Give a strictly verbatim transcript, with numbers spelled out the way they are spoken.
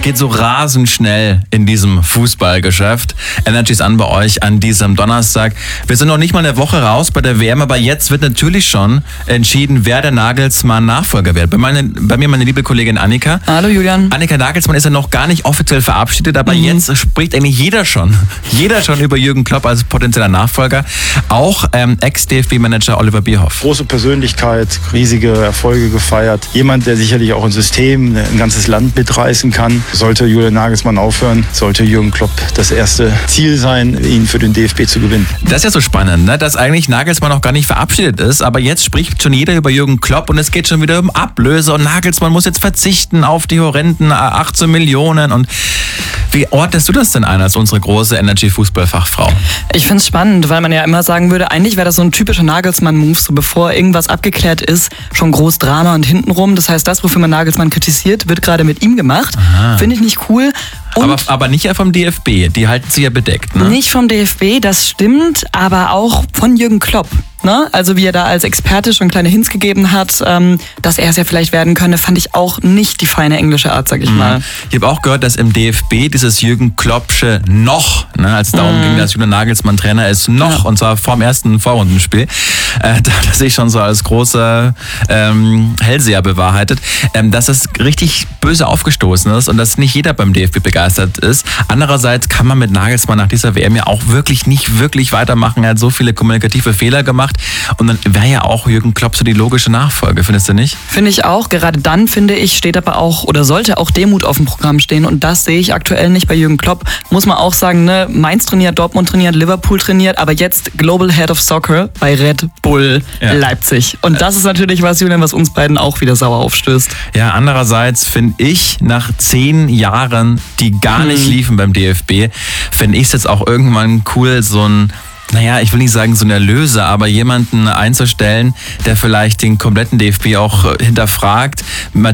Es geht so rasend schnell in diesem Fußballgeschäft. Energy ist an bei euch an diesem Donnerstag. Wir sind noch nicht mal eine Woche raus bei der W M, aber jetzt wird natürlich schon entschieden, wer der Nagelsmann-Nachfolger wird. Bei, meine, bei mir meine liebe Kollegin Annika. Hallo Julian. Annika, Nagelsmann ist ja noch gar nicht offiziell verabschiedet, aber mhm. jetzt spricht eigentlich jeder schon. Jeder schon über Jürgen Klopp als potenzieller Nachfolger. Auch ähm, Ex-D F B-Manager Oliver Bierhoff. Große Persönlichkeit, riesige Erfolge gefeiert. Jemand, der sicherlich auch ein System, ein ganzes Land mitreißen kann. Sollte Julian Nagelsmann aufhören, sollte Jürgen Klopp das erste Ziel sein, ihn für den D F B zu gewinnen. Das ist ja so spannend, ne? Dass eigentlich Nagelsmann noch gar nicht verabschiedet ist, aber jetzt spricht schon jeder über Jürgen Klopp und es geht schon wieder um Ablöse und Nagelsmann muss jetzt verzichten auf die horrenden achtzehn Millionen. Und wie ordnest du das denn ein als unsere große Energy-Fußballfachfrau? Ich finde es spannend, weil man ja immer sagen würde, eigentlich wäre das so ein typischer Nagelsmann-Move, so bevor irgendwas abgeklärt ist, schon groß Drama und hintenrum. Das heißt, das, wofür man Nagelsmann kritisiert, wird gerade mit ihm gemacht. Finde ich nicht cool. Und aber, aber nicht ja vom D F B, die halten sie ja bedeckt, ne? Nicht vom D F B, das stimmt, aber auch von Jürgen Klopp. Ne? Also wie er da als Experte schon kleine Hints gegeben hat, ähm, dass er es ja vielleicht werden könne, fand ich auch nicht die feine englische Art, sag ich mhm. mal. Ich habe auch gehört, dass im D F B dieses Jürgen Kloppsche noch, ne, als es darum mhm. ging, dass Julian Nagelsmann Trainer ist, noch, ja. und zwar vorm ersten Vorrundenspiel, äh, da hat er sich schon so als großer ähm, Hellseher bewahrheitet, ähm, dass es richtig böse aufgestoßen ist und dass nicht jeder beim D F B begeistert ist. Andererseits kann man mit Nagelsmann nach dieser W M ja auch wirklich nicht wirklich weitermachen. Er hat so viele kommunikative Fehler gemacht. Und dann wäre ja auch Jürgen Klopp so die logische Nachfolge, findest du nicht? Finde ich auch. Gerade dann, finde ich, steht aber auch oder sollte auch Demut auf dem Programm stehen. Und das sehe ich aktuell nicht bei Jürgen Klopp. Muss man auch sagen, ne? Mainz trainiert, Dortmund trainiert, Liverpool trainiert, aber jetzt Global Head of Soccer bei Red Bull ja. Leipzig. Und das ist natürlich was, Julian, was uns beiden auch wieder sauer aufstößt. Ja, andererseits finde ich, nach zehn Jahren, die gar nicht hm. liefen beim D F B, finde ich es jetzt auch irgendwann cool, so ein naja, ich will nicht sagen so ein Erlöser, aber jemanden einzustellen, der vielleicht den kompletten D F B auch hinterfragt.